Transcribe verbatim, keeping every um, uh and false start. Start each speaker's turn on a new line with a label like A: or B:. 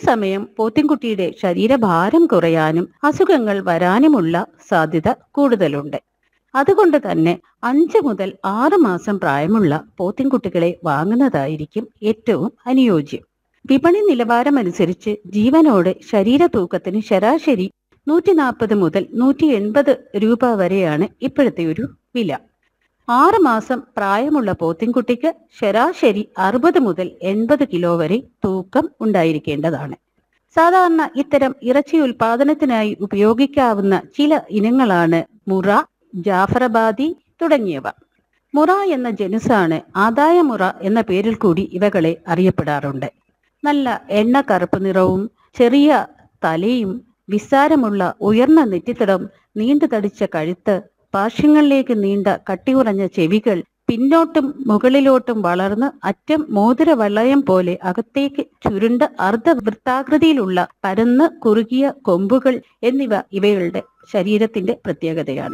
A: സമയം പോത്തിൻകുട്ടിയുടെ ശരീരഭാരം കുറയാനും അസുഖങ്ങൾ വരാനുമുള്ള സാധ്യത കൂടുതലുണ്ട്. അതുകൊണ്ട് തന്നെ അഞ്ച് മുതൽ ആറ് മാസം പ്രായമുള്ള പോത്തിൻകുട്ടികളെ വാങ്ങുന്നതായിരിക്കും ഏറ്റവും അനുയോജ്യം. വിപണി നിലവാരമനുസരിച്ച് ജീവനോടെ ശരീര തൂക്കത്തിന് ശരാശരി നൂറ്റി നാൽപ്പത് മുതൽ നൂറ്റി എൺപത് രൂപ വരെയാണ് ഇപ്പോഴത്തെ ഒരു വില. ആറ് മാസം പ്രായമുള്ള പോത്തിൻകുട്ടിക്ക് ശരാശരി അറുപത് മുതൽ എൺപത് കിലോ വരെ തൂക്കം ഉണ്ടായിരിക്കേണ്ടതാണ്. സാധാരണ ഇത്തരം ഇറച്ചി ഉൽപാദനത്തിനായി ഉപയോഗിക്കാവുന്ന ചില ഇനങ്ങളാണ് മുറ, ജാഫറബാദി തുടങ്ങിയവ. മുറ എന്ന ജനുസാണ് ആദായ മുറ എന്ന പേരിൽ കൂടി ഇവകളെ അറിയപ്പെടാറുണ്ട്. നല്ല എണ്ണ കറുപ്പ് നിറവും ചെറിയ തലയും വിസ്താരമുള്ള ഉയർന്ന നെറ്റിത്തടം, നീണ്ടു തടിച്ച കഴുത്ത്, പാർശ്വങ്ങളിലേക്ക് നീണ്ട കട്ടികുറഞ്ഞ ചെവികൾ, പിന്നോട്ടും മുകളിലോട്ടും വളർന്ന് അറ്റം മോതിര വളയം പോലെ അകത്തേക്ക് ചുരുണ്ട അർദ്ധവൃത്താകൃതിയിലുള്ള പരന്ന് കുറുകിയ കൊമ്പുകൾ എന്നിവ ഇവയുടെ ശരീരത്തിന്റെ പ്രത്യേകതയാണ്.